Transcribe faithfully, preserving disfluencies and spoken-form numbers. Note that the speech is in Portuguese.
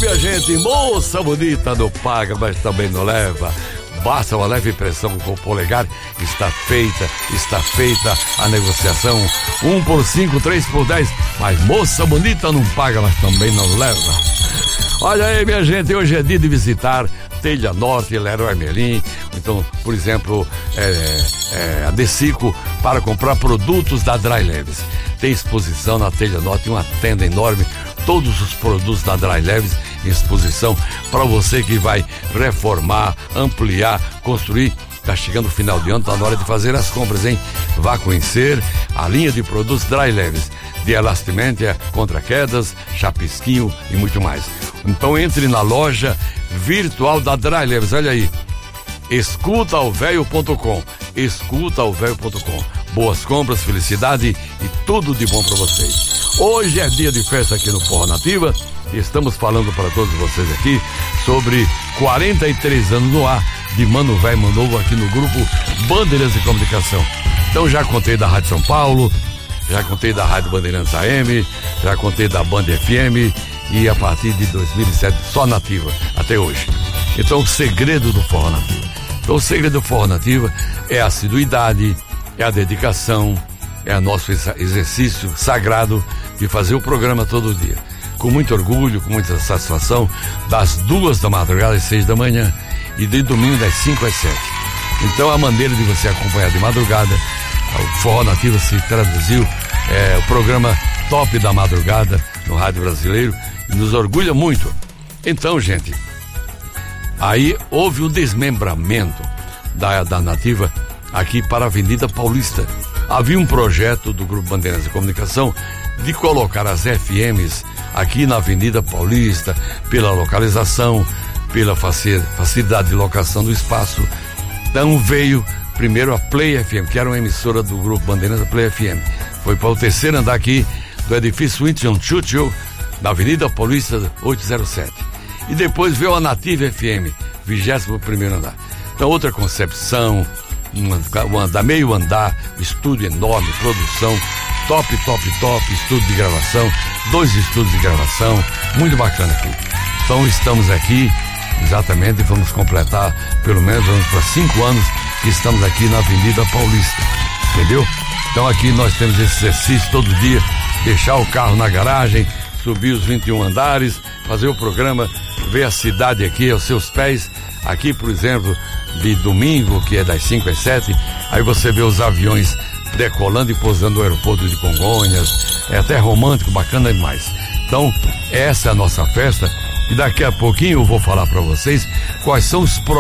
minha gente, moça bonita não paga, mas também não leva. Basta uma leve pressão com o polegar, está feita, está feita a negociação. Um por cinco, três por dez, mas moça bonita não paga, mas também não leva. Olha aí, minha gente, hoje é dia de visitar Telha Norte, Leroy Merlin. Então, por exemplo, é, é, a Decico para comprar produtos da Dry Leves. Tem exposição na Telha Norte, uma tenda enorme, todos os produtos da Dry Leves em exposição para você que vai reformar, ampliar, construir. Tá chegando o final de ano, tá na hora de fazer as compras, hein? Vá conhecer a linha de produtos Dry Leves, de elastimentia, contra quedas, chapisquinho e muito mais. Então entre na loja virtual da Dry Leves, olha aí, escuta o velho ponto com, escuta o velho ponto com. Boas compras, felicidade e tudo de bom para vocês. Hoje é dia de festa aqui no Forró Nativa e estamos falando para todos vocês aqui sobre quarenta e três anos no ar de Mano Velho Manovo aqui no grupo Bandeirantes de Comunicação. Então já contei da Rádio São Paulo, já contei da Rádio Bandeirantes A M, já contei da Band F M e a partir de dois mil e sete só Nativa até hoje. Então o segredo do Forró Nativa. Então o segredo do Forró Nativa é a assiduidade, é a dedicação, é o nosso exercício sagrado de fazer o programa todo dia. Com muito orgulho, com muita satisfação, das duas da madrugada às seis da manhã e de domingo das cinco às sete. Então a maneira de você acompanhar de madrugada, o Forró Nativa se traduziu, é o programa top da madrugada no rádio brasileiro e nos orgulha muito. Então, gente, aí houve o desmembramento da, da Nativa aqui para a Avenida Paulista. Havia um projeto do Grupo Bandeirantes de Comunicação de colocar as F Ms aqui na Avenida Paulista, pela localização, pela facilidade de locação do espaço. Então veio primeiro a Play F M, que era uma emissora do Grupo Bandeirantes, a Play F M. Foi para o terceiro andar aqui do edifício Winston Churchill, na Avenida Paulista oitocentos e sete. E depois veio a Nativa F M, vigésimo primeiro andar. Então outra concepção, um andar, meio andar, estúdio enorme, produção, top, top, top, estúdio de gravação, dois estúdios de gravação, muito bacana aqui. Então estamos aqui, exatamente, vamos completar, pelo menos vamos para cinco anos que estamos aqui na Avenida Paulista, entendeu? Então aqui nós temos esse exercício todo dia, deixar o carro na garagem, subir os vinte e um andares, fazer o programa, ver a cidade aqui aos seus pés. Aqui, por exemplo, de domingo, que é das cinco às sete, aí você vê os aviões decolando e pousando no aeroporto de Congonhas, é até romântico, bacana demais. Então, essa é a nossa festa e daqui a pouquinho eu vou falar para vocês quais são os